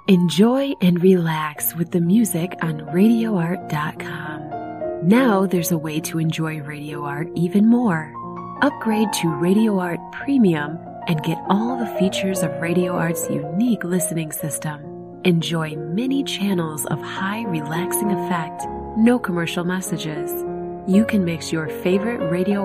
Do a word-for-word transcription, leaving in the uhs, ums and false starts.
Enjoy and relax with the music on radio art dot com. Now there's a way to enjoy Radio Art even more. Upgrade to Radio Art Premium and get all the features of Radio Art's unique listening system. Enjoy many channels of high relaxing effect, no commercial messages. You can mix your favorite Radio